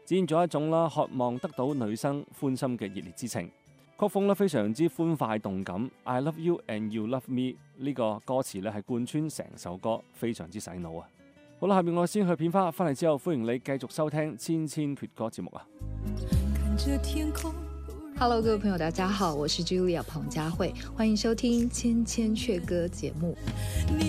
展現咗一種啦渴望得到女生歡心嘅熱烈之情。曲風咧非常之歡快動感 ，I love you and you love me 呢個歌詞咧係貫穿成首歌，非常之洗腦啊！好啦，下面我先去片花，翻嚟之後歡迎你繼續收聽千千闕歌節目啊！ Hello， 各位朋友，大家好，我是 Julia 彭佳慧，歡迎收聽千千闕歌節目。